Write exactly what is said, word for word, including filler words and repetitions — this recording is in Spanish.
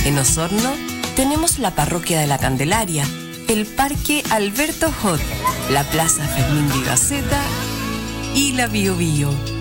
En Osorno tenemos la Parroquia de la Candelaria, el Parque Alberto Hot, la Plaza Fermín Vivaceta y la Bio Bio.